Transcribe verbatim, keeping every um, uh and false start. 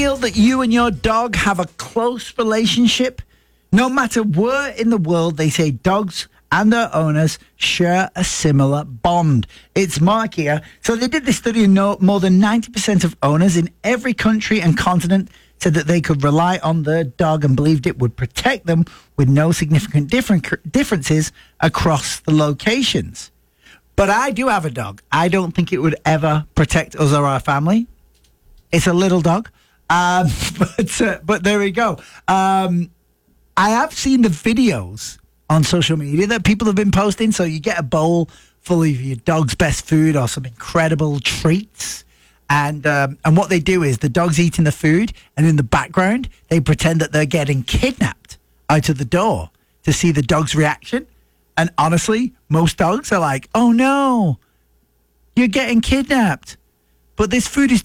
feel that you and your dog have a close relationship? No matter where in the world, they say dogs and their owners share a similar bond. It's Mark here. So they did this study and no, more than ninety percent of owners in every country and continent said that they could rely on their dog and believed it would protect them with no significant different differences across the locations. But I do have a dog. I don't think it would ever protect us or our family. It's a little dog. Um, but uh, but there we go. Um, I have seen the videos on social media that people have been posting. So you get a bowl full of your dog's best food or some incredible treats. And um, and what they do is the dog's eating the food, and in the background, they pretend that they're getting kidnapped out of the door to see the dog's reaction. And honestly, most dogs are like, oh no, you're getting kidnapped. But this food is